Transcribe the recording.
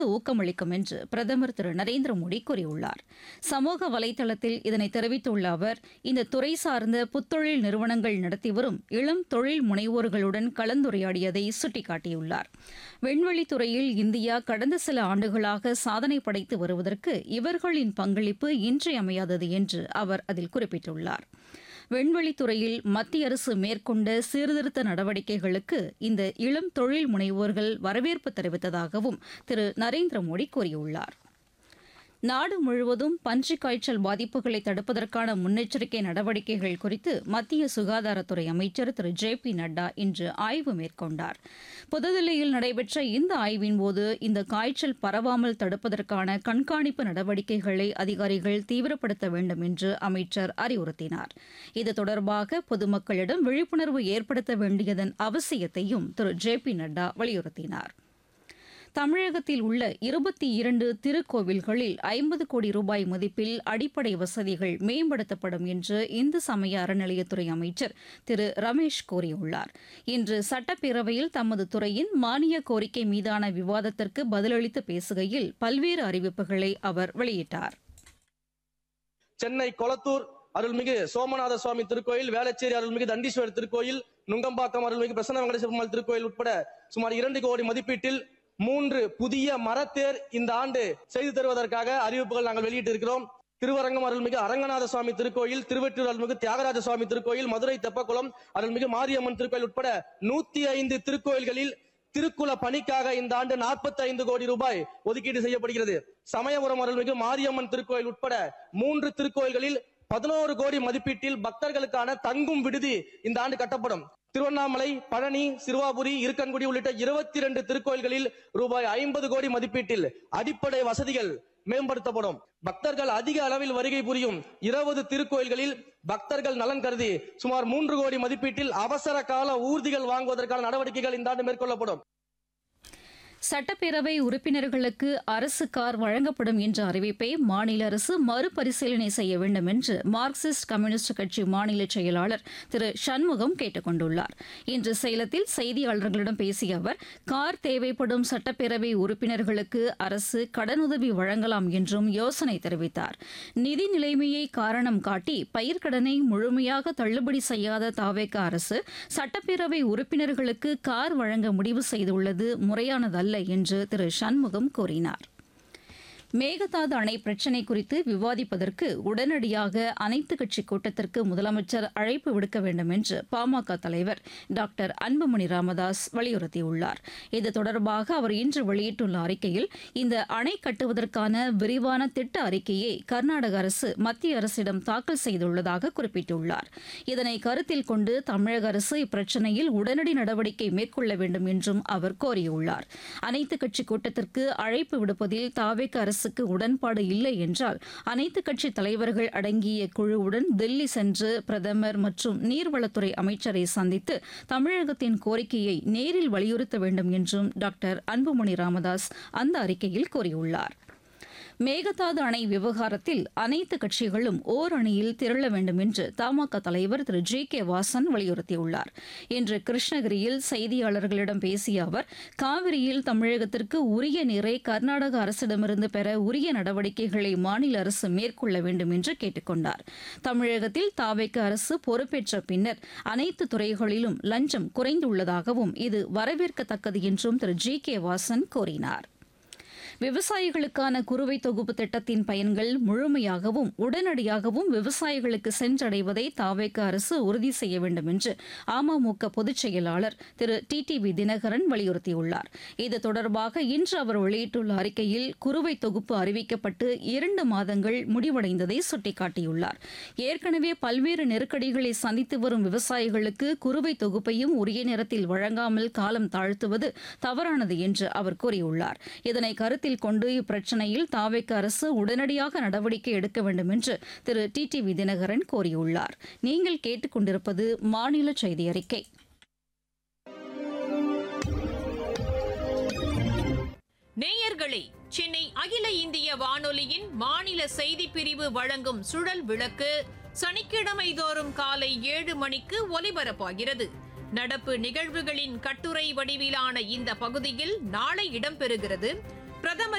ஊக்கமளிக்கும் என்று பிரதமர் திரு நரேந்திர மோடி கூறியுள்ளார். சமூக வலைதளத்தில் இதனை தெரிவித்துள்ள அவர், இந்த துறை சார்ந்த புத்தொழில் நிறுவனங்கள் நடத்தி வரும் இளம் தொழில் முனைவோர்களுடன் கலந்துரையாடியதை சுட்டிக்காட்டியுள்ளார். விண்வெளித்துறையில் இந்தியா கடந்த சில ஆண்டுகளாக சாதனை படைத்து வருவதற்கு இவர்களின் பங்களிப்பு இன்றியமையாதது என்று அவர் அதில் குறிப்பிட்டுள்ளார். விண்வெளித்துறையில் மத்திய அரசு மேற்கொண்ட சீர்திருத்த நடவடிக்கைகளுக்கு இந்த இளம் தொழில் முனைவோர்கள் வரவேற்பு தெரிவித்ததாகவும் திரு நரேந்திர மோடி கூறியுள்ளார். நாடு முழுவதும் பன்றிக் காய்ச்சல் பாதிப்புகளை தடுப்பதற்கான முன்னெச்சரிக்கை நடவடிக்கைகள் குறித்து மத்திய சுகாதாரத்துறை அமைச்சர் திரு ஜே.பி. நட்டா இன்று ஆய்வு மேற்கொண்டார். புதுதில்லியில் நடைபெற்ற இந்த ஆய்வின்போது இந்த காய்ச்சல் பரவாமல் தடுப்பதற்கான கண்காணிப்பு நடவடிக்கைகளை அதிகாரிகள் தீவிரப்படுத்த வேண்டும் என்று அமைச்சர் அறிவுறுத்தினார். இது தொடர்பாக பொதுமக்களிடம் விழிப்புணர்வு ஏற்படுத்த வேண்டியதன் அவசியத்தையும் திரு ஜே.பி. நட்டா வலியுறுத்தினார். தமிழகத்தில் உள்ள 22 திருக்கோவில்களில் 50 கோடி ரூபாய் மதிப்பில் அடிப்படை வசதிகள் மேம்படுத்தப்படும் என்று இந்து சமய அறநிலையத்துறை அமைச்சர் திரு ரமேஷ் கூறியுள்ளார். இன்று சட்டப்பேரவையில் தமது துறையின் மானிய கோரிக்கை மீதான விவாதத்திற்கு பதிலளித்து பேசுகையில் பல்வேறு அறிவிப்புகளை அவர் வெளியிட்டார். சென்னை கொளத்தூர் அருள்மிகு சோமநாத சுவாமி திருக்கோயில், வேளச்சேரி அருள்மிகு தண்டீஸ்வரர் திருக்கோயில், நுங்கம்பாக்கம் அருள்மிகு பிரசன்ன வெங்கடேஸ்வர பெருமாள் திருக்கோயில் உட்பட சுமார் 2 கோடி மதிப்பீட்டில் 3 புதிய மரத்தேர் இந்த ஆண்டு செய்து தருவதற்காக அறிவிப்புகள் நாங்கள் வெளியிட்டு இருக்கிறோம். திருவரங்கம் அருள்மிகு அரங்கநாத சுவாமி திருக்கோயில், திருவெற்றூர் அருள்மிகு தியாகராஜ சுவாமி திருக்கோயில், மதுரை தெப்பக்குளம் அருள்மிகு மாரியம்மன் திருக்கோயில் உட்பட 105 திருக்கோயில்களில் திருக்குல பணிக்காக இந்த ஆண்டு 45 கோடி ரூபாய் ஒதுக்கீடு செய்யப்படுகிறது. சமயபுரம் அருள்மிகு மாரியம்மன் திருக்கோயில் உட்பட 3 திருக்கோயில்களில் 11 கோடி மதிப்பீட்டில் பக்தர்களுக்கான தங்கும் விடுதி இந்த ஆண்டு கட்டப்படும். திருவண்ணாமலை, பழனி, சிறுவாபுரி, இருக்கன்குடி உள்ளிட்ட 22 திருக்கோயில்களில் ரூபாய் 50 கோடி மதிப்பீட்டில் அடிப்படை வசதிகள் மேம்படுத்தப்படும். பக்தர்கள் அதிக அளவில் வருகை புரியும் 20 திருக்கோயில்களில் பக்தர்கள் நலன் கருதி சுமார் 3 கோடி மதிப்பீட்டில் அவசர கால ஊர்திகள் வாங்குவதற்கான நடவடிக்கைகள் இந்த ஆண்டு மேற்கொள்ளப்படும். சட்டப்பேரவை உறுப்பினர்களுக்கு அரசு கார் வழங்கப்படும் என்ற அறிவிப்பை மாநில அரசு மறுபரிசீலனை செய்ய வேண்டும் என்று மார்க்சிஸ்ட் கம்யூனிஸ்ட் கட்சி மாநில செயலாளர் திரு சண்முகம் கேட்டுக் கொண்டுள்ளார். இன்று சேலத்தில் செய்தியாளர்களிடம் பேசிய அவர், கார் தேவைப்படும் சட்டப்பேரவை உறுப்பினர்களுக்கு அரசு கடனுதவி வழங்கலாம் என்றும் யோசனை தெரிவித்தார். நிதி நிலைமையை காரணம் காட்டி பயிர்க்கடனை முழுமையாக தள்ளுபடி செய்யாத தாவேக அரசு சட்டப்பேரவை உறுப்பினர்களுக்கு கார் வழங்க முடிவு செய்துள்ளது முறையானதல்ல என்று திரு சண்முகம் கூறினார். மேகதாது அணை பிரச்சினை குறித்து விவாதிப்பதற்கு உடனடியாக அனைத்துக் கட்சி கூட்டத்திற்கு முதலமைச்சர் அழைப்பு விடுக்க வேண்டும் என்று பாமக தலைவர் டாக்டர் அன்புமணி ராமதாஸ் வலியுறுத்தியுள்ளார். இது தொடர்பாக அவர் இன்று வெளியிட்டுள்ள அறிக்கையில், இந்த அணை கட்டுவதற்கான விரிவான திட்ட அறிக்கையை கர்நாடக அரசு மத்திய அரசிடம் தாக்கல் செய்துள்ளதாக குறிப்பிட்டுள்ளார். இதனை கருத்தில் கொண்டு தமிழக அரசு இப்பிரச்சினையில் உடனடி நடவடிக்கை மேற்கொள்ள வேண்டும் என்றும் அவர் கோரியுள்ளார். அனைத்துக் கட்சி கூட்டத்திற்கு அழைப்பு விடுப்பதில் தாவேக அரசு உடன்பாடு இல்லை என்றால் அனைத்துக் கட்சி தலைவர்கள் அடங்கிய குழுவுடன் தில்லி சென்று பிரதமர் மற்றும் நீர்வளத்துறை அமைச்சரை சந்தித்து தமிழகத்தின் கோரிக்கையை நேரில் வலியுறுத்த வேண்டும் என்றும் டாக்டர் அன்புமணி ராமதாஸ் அந்த அறிக்கையில் கூறியுள்ளார். மேகதாது அணை விவகாரத்தில் அனைத்து கட்சிகளும் ஓர் அணியில் திரள வேண்டும் என்று தமாக தலைவர் திரு ஜி.கே. வாசன் வலியுறுத்தியுள்ளார். இன்று கிருஷ்ணகிரியில் செய்தியாளர்களிடம் பேசிய அவர், காவிரியில் தமிழகத்திற்கு உரிய நீரை கர்நாடக அரசிடமிருந்து பெற உரிய நடவடிக்கைகளை மாநில அரசு மேற்கொள்ள வேண்டும் என்று கேட்டுக் கொண்டார். தமிழகத்தில் தாவேக அரசு பொறுப்பேற்ற பின்னர் அனைத்து துறைகளிலும் லஞ்சம் குறைந்துள்ளதாகவும் இது வரவேற்கத்தக்கது என்றும் திரு ஜி.கே. வாசன் கூறினார். விவசாயிகளுக்கான குறுவை தொகுப்பு திட்டத்தின் பயன்கள் முழுமையாகவும் உடனடியாகவும் விவசாயிகளுக்கு சென்றடைவதை தாவேக அரசு உறுதி செய்ய வேண்டும் என்று அமமுக பொதுச் செயலாளர் திரு டிடிவி தினகரன் வலியுறுத்தியுள்ளார். இது தொடர்பாக இன்று அவர் வெளியிட்டுள்ள அறிக்கையில், குறுவை தொகுப்பு அறிவிக்கப்பட்டு 2 மாதங்கள் முடிவடைந்ததை சுட்டிக்காட்டியுள்ளார். ஏற்கனவே பல்வேறு நெருக்கடிகளை சந்தித்து வரும் விவசாயிகளுக்கு குறுவை தொகுப்பையும் உரிய நேரத்தில் வழங்காமல் காலம் தாழ்த்துவது தவறானது என்று அவர் கூறியுள்ளார். இதனை கருத்தில் கொண்டு இப்பிரச்சினையில் தாவேக அரசு உடனடியாக நடவடிக்கை எடுக்க வேண்டும் என்று திரு டிடிவி தினகரன் கோரியுள்ளார். நீங்கள் கேட்டுக்கொண்டிருப்பது மாநில செய்தி அறிக்கை. நேயர்களே, சென்னை அகில இந்திய வானொலியின் மாநில செய்திப் பிரிவு வழங்கும் சுழல் விளக்கு சனிக்கிழமை தோறும் காலை 7 மணிக்கு ஒலிபரப்பாகிறது. நடப்பு நிகழ்வுகளின் கட்டுரை வடிவிலான இந்த பகுதியில் நாளை இடம்பெறுகிறது. பிரதமர்